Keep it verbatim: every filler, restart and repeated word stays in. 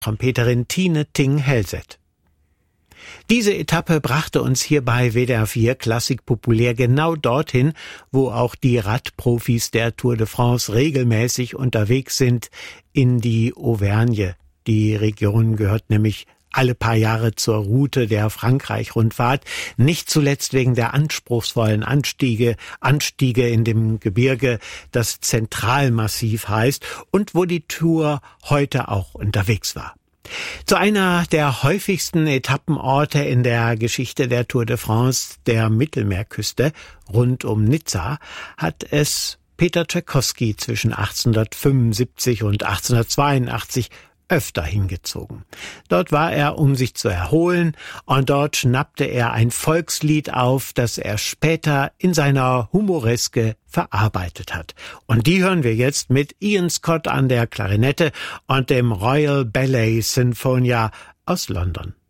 Trompeterin Tine Ting-Hellset. Diese Etappe brachte uns hier bei W D R vier Klassik populär genau dorthin, wo auch die Radprofis der Tour de France regelmäßig unterwegs sind, in die Auvergne. Die Region gehört nämlich alle paar Jahre zur Route der Frankreich-Rundfahrt, nicht zuletzt wegen der anspruchsvollen Anstiege, Anstiege in dem Gebirge, das Zentralmassiv heißt und wo die Tour heute auch unterwegs war. Zu einer der häufigsten Etappenorte in der Geschichte der Tour de France, der Mittelmeerküste rund um Nizza, hat es Peter Tschaikowski zwischen achtzehnhundertfünfundsiebzig und achtzehnhundertzweiundachtzig öfter hingezogen. Dort war er, um sich zu erholen, und dort schnappte er ein Volkslied auf, das er später in seiner Humoreske verarbeitet hat. Und die hören wir jetzt mit Ian Scott an der Klarinette und dem Royal Ballet Sinfonia aus London.